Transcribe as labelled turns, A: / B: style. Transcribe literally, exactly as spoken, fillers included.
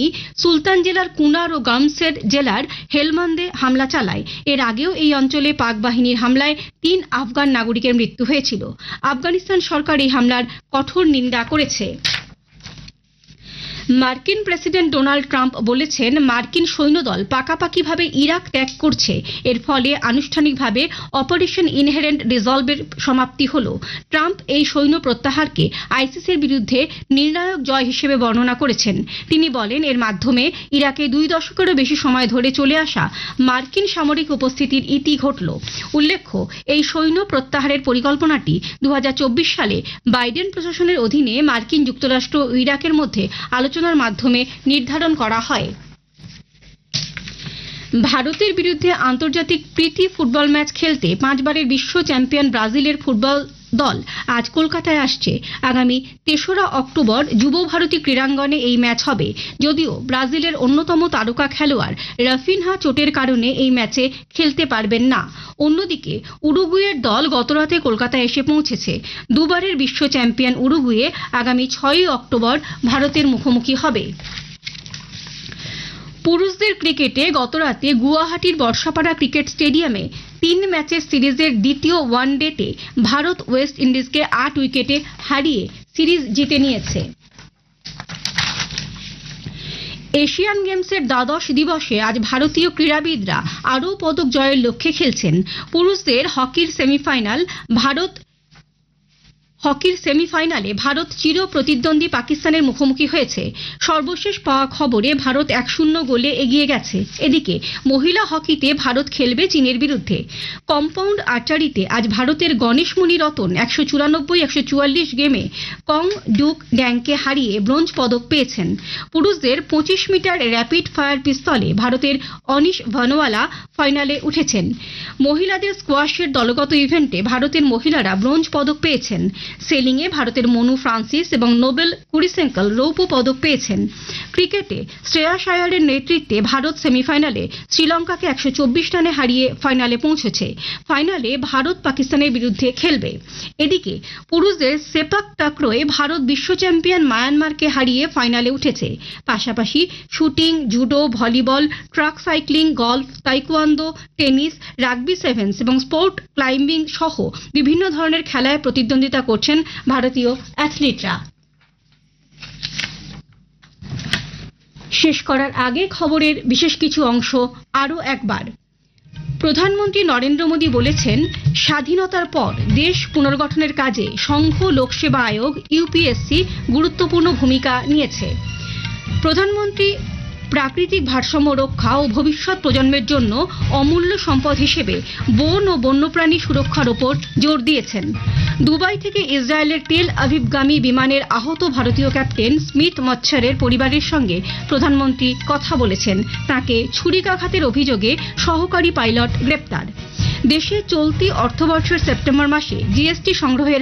A: বাহিনী সুলতান জেলার কুনার ও গামসের জেলার হেলমন্দে হামলা চালায়। এর আগেও এই অঞ্চলে পাক বাহিনীর হামলায় তিন আফগান নাগরিকের মৃত্যু হয়েছিল। আফগানিস্তান সরকার এই হামলার কঠোর নিন্দা করেছে। মার্কিন প্রেসিডেন্ট ডোনাল্ড ট্রাম্প বলেছেন, মার্কিন সৈন্যদল পাকাপাকিভাবে ইরাক ত্যাগ করছে। এর ফলে আনুষ্ঠানিকভাবে অপারেশন ইনহেরেন্ট রিজলভের সমাপ্তি হল। ট্রাম্প এই সৈন্য প্রত্যাহারকে আইসিসের বিরুদ্ধে নির্ণায়ক জয় হিসেবে বর্ণনা করেছেন। তিনি বলেন, এর মাধ্যমে ইরাকে দুই দশকেরও বেশি সময় ধরে চলে আসা মার্কিন সামরিক উপস্থিতির ইতি ঘটল। উল্লেখ্য, এই সৈন্য প্রত্যাহারের পরিকল্পনাটি দু হাজার চব্বিশ সালে বাইডেন প্রশাসনের অধীনে মার্কিন যুক্তরাষ্ট্র ও ইরাকের মধ্যে আলোচনার মাধ্যমে নির্ধারণ করা হয়। ভারতের বিরুদ্ধে আন্তর্জাতিক প্রীতি ফুটবল ম্যাচ খেলতে পাঁচবারের বিশ্ব চ্যাম্পিয়ন ব্রাজিলের ফুটবল দল আজ কলকাতায় আসছে। আগামী তেসরা অক্টোবর যুব ভারতী ক্রীড়াঙ্গনে এই ম্যাচ হবে। যদিও ব্রাজিলের অন্যতম তারকা খেলোয়াড় রাফিনহা চোটের কারণে এই ম্যাচে খেলতে পারবেন না। অন্যদিকে উরুগুয়ের দল গতরাতে কলকাতায় এসে পৌঁছেছে। দুবারের বিশ্ব চ্যাম্পিয়ন উরুগুয়ে আগামী ছয়ই অক্টোবর ভারতের মুখোমুখি হবে। পুরুষদের ক্রিকেটে গতরাতে গুয়াহাটির বর্ষাপাড়া ক্রিকেট স্টেডিয়ামে তিন ম্যাচের সিরিজের দ্বিতীয় ওয়ানডেতে ভারত ওয়েস্ট ইন্ডিজকে আট উইকেটে হারিয়ে সিরিজ জিতে নিয়েছে। এশিয়ান গেমসের দ্বাদশ দিবসে আজ ভারতীয় ক্রীড়াবিদরা আরও পদক জয়ের লক্ষ্যে খেলছেন। পুরুষদের হকির সেমিফাইনাল ভারত হকির সেমিফাইনালে ভারত চির প্রতিদ্বন্দ্বী পাকিস্তানের মুখোমুখি হয়েছে। সর্বশেষ পাওয়া খবরে ভারত এক শূন্য গোলে এগিয়ে গেছে। এদিকে মহিলা হকিতে ভারত খেলবে চীনের বিরুদ্ধে। কম্পাউন্ড আর্চারিতে আজ ভারতের গণেশ মুনি রতন একশো চুরানব্বই একশো চুয়াল্লিশ গেমে কং ডুক ড্যাংকে হারিয়ে ব্রোঞ্জ পদক পেয়েছেন। পুরুষদের পঁচিশ মিটার র্যাপিড ফায়ার পিস্তলে ভারতের অনিশ ভানওয়ালা ফাইনালে উঠেছেন। মহিলাদের স্কোয়াশের দলগত ইভেন্টে ভারতের মহিলারা ব্রোঞ্জ পদক পেয়েছেন। সেলিংয়ে ভারতের মনু ফ্রান্সিস এবং নোবেল কুরিসেঙ্কল রৌপ্য পদক পেয়েছেন। ক্রিকেটে শ্রেয়াস আয়ারের নেতৃত্বে ভারত সেমিফাইনালে শ্রীলঙ্কাকে একশো চব্বিশ রানে হারিয়ে ফাইনালে পৌঁছেছে। ফাইনালে ভারত পাকিস্তানের বিরুদ্ধে খেলবে। এদিকে পুরুষদের সেপাক টাকরোয় ভারত বিশ্ব চ্যাম্পিয়ন মায়ানমারকে হারিয়ে ফাইনালে উঠেছে। পাশাপাশি shooting, judo, volleyball, truck cycling, golf, taekwondo, tennis, rugby sevens এবং স্পোর্ট ক্লাইম্বিং সহ বিভিন্ন ধরনের খেলায় প্রতিদ্বন্দ্বিতা করছেন ভারতীয় অ্যাথলিটরা। শেষ করার আগে খবরের বিশেষ কিছু অংশ আরও একবার। প্রধানমন্ত্রী নরেন্দ্র মোদী বলেছেন, স্বাধীনতার পর দেশ পুনর্গঠনের কাজে সংঘ লোকসেবা আয়োগ ইউপিএসসি গুরুত্বপূর্ণ ভূমিকা নিয়েছে। প্রধানমন্ত্রী প্রাকৃতিক ভারসাম্য রক্ষা ও ভবিষ্যৎ প্রজন্মের জন্য অমূল্য সম্পদ হিসেবে বন ও বন্যপ্রাণী সুরক্ষার ওপর জোর দিয়েছেন। দুবাই থেকে ইসরায়েলের তেল আভিভগামী বিমানের আহত ভারতীয় ক্যাপ্টেন স্মিথ মচ্ছরের পরিবারের সঙ্গে প্রধানমন্ত্রী কথা বলেছেন। তাকে ছুরিকাঘাতের অভিযোগে সহকারী পাইলট গ্রেপ্তার। দেশে চলতি অর্থবর্ষের সেপ্টেম্বর মাসে জিএসটি সংগ্রহের